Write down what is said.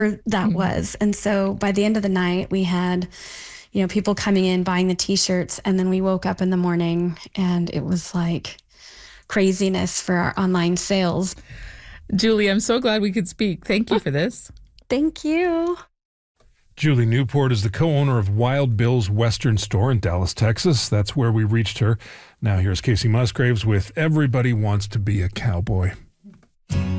that was. And so by the end of the night, we had, people coming in, buying the t-shirts. And then we woke up in the morning and it was like craziness for our online sales. Julie, I'm so glad we could speak. Thank you for this. Thank you. Julie Newport is the co-owner of Wild Bill's Western Store in Dallas, Texas. That's where we reached her. Now here's Casey Musgraves with Everybody Wants to Be a Cowboy.